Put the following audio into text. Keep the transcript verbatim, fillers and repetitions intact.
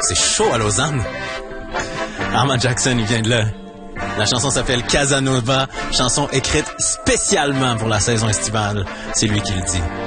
c'est chaud à Lausanne. Armand Jackson, il vient de là. La chanson s'appelle Casanova, chanson écrite spécialement pour la saison estivale. C'est lui qui le dit.